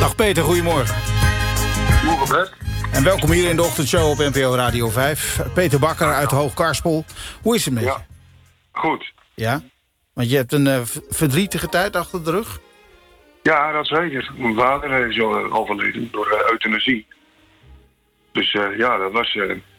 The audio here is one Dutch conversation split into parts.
Dag Peter, goedemorgen. Morgen, Bert. En welkom hier in de ochtendshow op NPO Radio 5. Peter Bakker uit Hoogkarspel. Hoe is het met je? Ja, goed. Ja? Want je hebt een verdrietige tijd achter de rug. Ja, dat zeker. Mijn vader is overleden door euthanasie. Dus ja, dat was...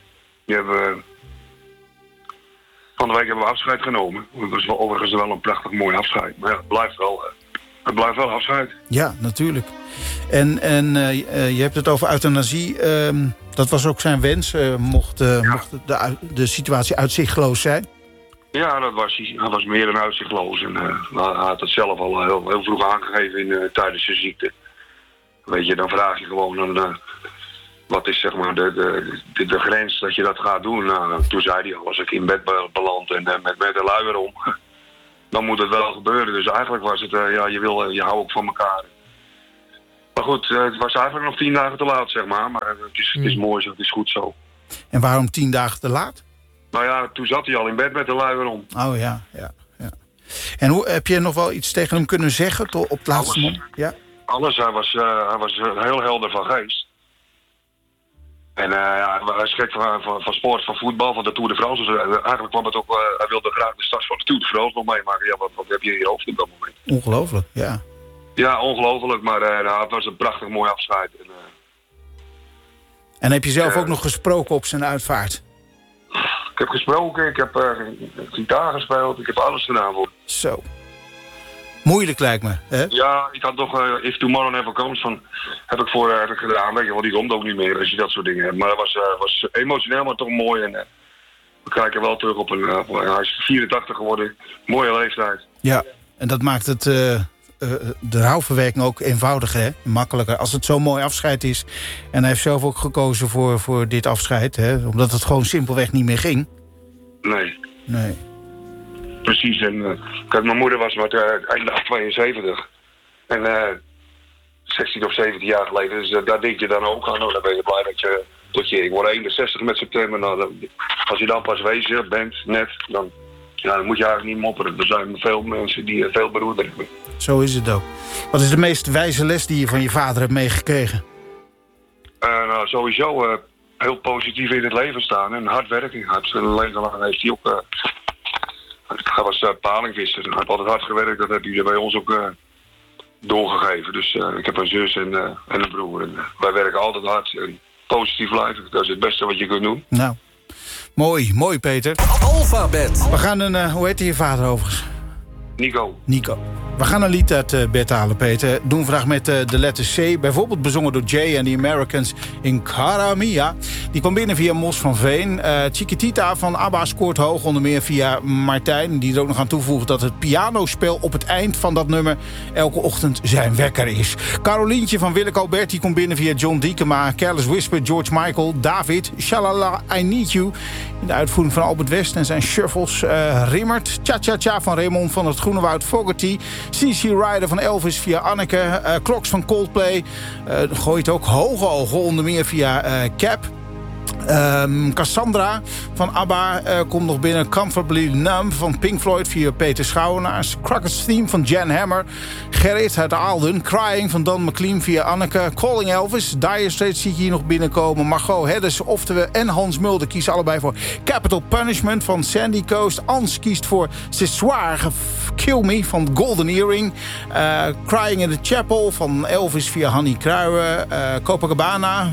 van de week hebben we afscheid genomen. Dat was wel, overigens wel een prachtig mooi afscheid. Maar ja, het blijft wel afscheid. Ja, natuurlijk. En je hebt het over euthanasie. Dat was ook zijn wens. Mocht de situatie uitzichtloos zijn? Ja, dat was hij. Hij was meer dan uitzichtloos. En hij had het zelf al heel vroeg aangegeven tijdens zijn ziekte. Weet je, dan vraag je gewoon... wat is zeg maar de grens dat je dat gaat doen? Nou, toen zei hij al, als ik in bed beland en met de luier om... dan moet het wel gebeuren. Dus eigenlijk was het, je houdt ook van elkaar. Maar goed, het was eigenlijk nog 10 dagen te laat, zeg maar. Maar het is mooi zo, het is goed zo. En waarom 10 dagen te laat? Nou ja, toen zat hij al in bed met de luier om. Oh ja. En hoe heb je nog wel iets tegen hem kunnen zeggen op het laatste moment? Ja? Alles, hij was heel helder van geest. En hij is gek van sport, van voetbal, van de Tour de France. Dus eigenlijk kwam het ook, hij wilde graag de start van de Tour de France nog meemaken. Ja, wat heb je in je hoofd op dat moment? Ongelooflijk, ja. Ja, ongelooflijk, maar het was een prachtig mooi afscheid. En heb je zelf ook nog gesproken op zijn uitvaart? Ik heb gesproken, ik heb gitaar gespeeld, ik heb alles gedaan voor. Zo. Moeilijk lijkt me, hè? Ja, ik had toch If Tomorrow Never Comes heb ik gedaan. Weet je, want die komt ook niet meer als je dat soort dingen hebt. Maar het was emotioneel, maar toch mooi. En we kijken wel terug op hij is 84 geworden. Mooie leeftijd. Ja, en dat maakt het de rouwverwerking ook eenvoudiger, hè? Makkelijker. Als het zo'n mooi afscheid is. En hij heeft zelf ook gekozen voor dit afscheid, hè? Omdat het gewoon simpelweg niet meer ging. Nee. Precies, en kijk, mijn moeder was eind 72. En 16 of 17 jaar geleden, dus daar denk je dan ook aan. Nou, dan ben je blij dat je ik word 61 met september. Nou, als je dan pas wezen bent, net, dan moet je eigenlijk niet mopperen. Er zijn veel mensen die veel beroerd hebben. Zo is het ook. Wat is de meest wijze les die je van je vader hebt meegekregen? Nou, sowieso heel positief in het leven staan en hard werken. Zijn leven lang heeft hij ook... Hij was palingvisser. Hij heeft altijd hard gewerkt. Dat heb hij bij ons ook doorgegeven. Dus ik heb een zus en een broer. En, wij werken altijd hard en positief blijven. Dat is het beste wat je kunt doen. Nou, mooi Peter. Alphabet. We gaan hoe heet je vader overigens? Nico. We gaan een lied uit bed halen, Peter. Doen vandaag met de letter C. Bijvoorbeeld bezongen door Jay en the Americans in Cara Mia. Die kwam binnen via Mos van Veen. Chiquitita van ABBA scoort hoog, onder meer via Martijn. Die er ook nog aan toevoegt dat het pianospel op het eind van dat nummer elke ochtend zijn wekker is. Carolientje van Willeke Alberti komt binnen via John Diekema. Careless Whisper, George Michael, David, Shalala, I Need You. In de uitvoering van Albert West en zijn shuffles. Rimmert, Cha Cha Cha van Raymond van het Groenewoud Fogerty. CC Rider van Elvis via Anneke. Clocks van Coldplay. Gooit ook hoge ogen, onder meer via Cap. Cassandra van ABBA komt nog binnen. Comfortably Numb van Pink Floyd via Peter Schouwenaars. Crockett's Theme van Jan Hammer. Gerrit uit Aalden. Crying van Dan McLean via Anneke. Calling Elvis. Dire Straits zie je hier nog binnenkomen. Margot Heddes oftewel en Hans Mulder kiezen allebei voor Capital Punishment van Sandy Coast. Ans kiest voor Ce Soir Kill Me van Golden Earring. Crying in the Chapel van Elvis via Hannie Kruijen. Copacabana.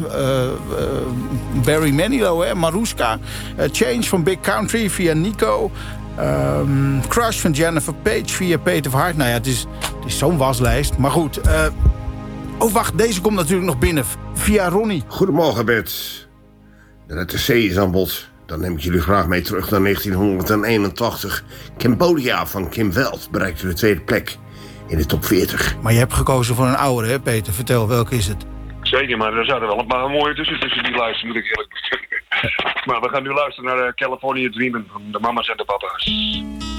Barry Manilow, hè? Maruska. Change van Big Country via Nico. Crush van Jennifer Page via Peter Verhart. Nou ja, het is zo'n waslijst. Maar goed. Oh, wacht. Deze komt natuurlijk nog binnen via Ronnie. Goedemorgen, Bert. De letter C is aan bod. Dan neem ik jullie graag mee terug naar 1981. Cambodja van Kim Weld bereikte de tweede plek in de top 40. Maar je hebt gekozen voor een oudere, hè, Peter? Vertel, welke is het? Zeker, maar er zaten wel een paar mooie tussen die lijsten, moet ik eerlijk zeggen. Maar we gaan nu luisteren naar California Dreamin' van de mama's en de papa's.